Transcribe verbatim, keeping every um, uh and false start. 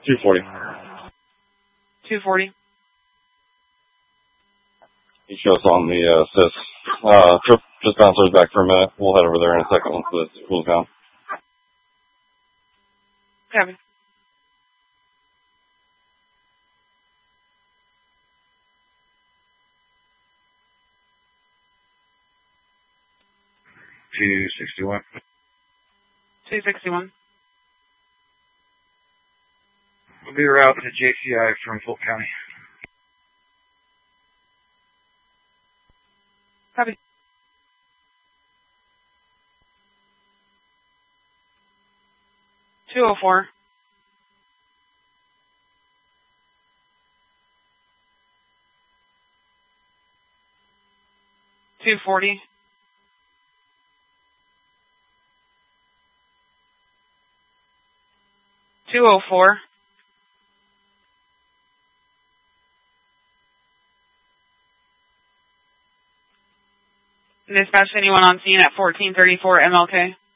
two forty. two forty. He shows on the uh, sys. Uh, trip just bouncers back for a minute. We'll head over there in a second once this cools down. Copy. two sixty-one. two sixty-one. We'll be route to J C I from Fulton County. Copy. two oh four. two forty. two oh four. Dispatch anyone on scene at fourteen thirty-four M L K.